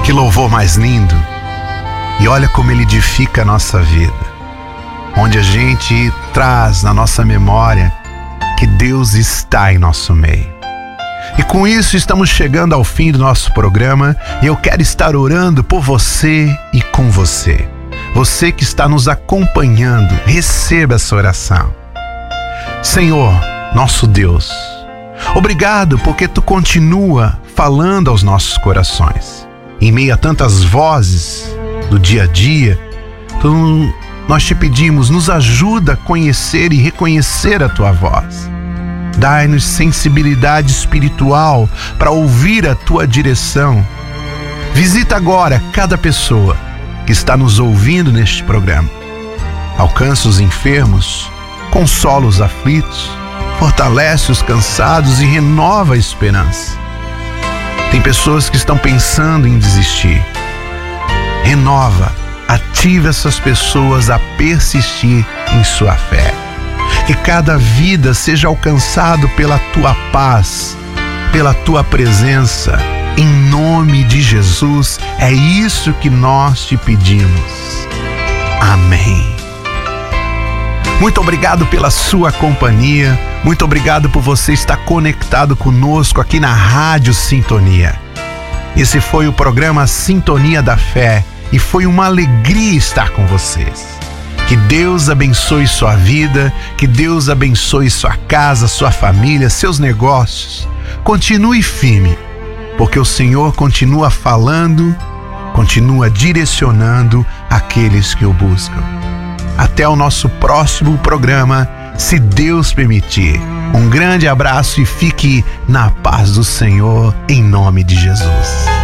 Que louvor mais lindo! E olha como ele edifica a nossa vida, onde a gente traz na nossa memória que Deus está em nosso meio. E com isso estamos chegando ao fim do nosso programa e eu quero estar orando por você e com você. Você que está nos acompanhando, receba essa oração. Senhor, nosso Deus, obrigado porque Tu continua falando aos nossos corações. Em meio a tantas vozes do dia a dia, nós te pedimos, nos ajuda a conhecer e reconhecer a Tua voz. Dai-nos sensibilidade espiritual para ouvir a Tua direção. Visita agora cada pessoa que está nos ouvindo neste programa. Alcança os enfermos, consola os aflitos, fortalece os cansados e renova a esperança. Tem pessoas que estão pensando em desistir. Renova, ativa essas pessoas a persistir em sua fé. Que cada vida seja alcançado pela Tua paz, pela Tua presença. Em nome de Jesus, é isso que nós te pedimos. Amém. Muito obrigado pela sua companhia. Muito obrigado por você estar conectado conosco aqui na Rádio Sintonia. Esse foi o programa Sintonia da Fé e foi uma alegria estar com vocês. Que Deus abençoe sua vida, que Deus abençoe sua casa, sua família, seus negócios. Continue firme, porque o Senhor continua falando, continua direcionando aqueles que o buscam. Até o nosso próximo programa, se Deus permitir. Um grande abraço e fique na paz do Senhor, em nome de Jesus.